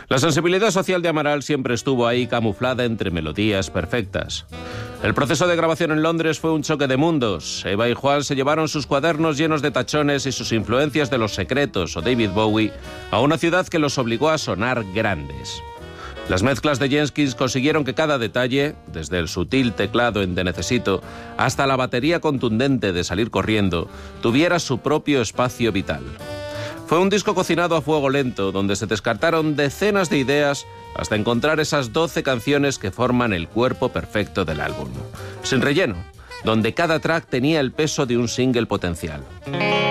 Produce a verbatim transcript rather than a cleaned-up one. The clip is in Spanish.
La sensibilidad social de Amaral siempre estuvo ahí camuflada entre melodías perfectas. El proceso de grabación en Londres fue un choque de mundos. Eva y Juan se llevaron sus cuadernos llenos de tachones y sus influencias de Los Secretos o David Bowie a una ciudad que los obligó a sonar grandes. Las mezclas de Jenkins consiguieron que cada detalle, desde el sutil teclado en Te Necesito hasta la batería contundente de Salir Corriendo, tuviera su propio espacio vital. Fue un disco cocinado a fuego lento, donde se descartaron decenas de ideas hasta encontrar esas doce canciones que forman el cuerpo perfecto del álbum. Sin relleno, donde cada track tenía el peso de un single potencial.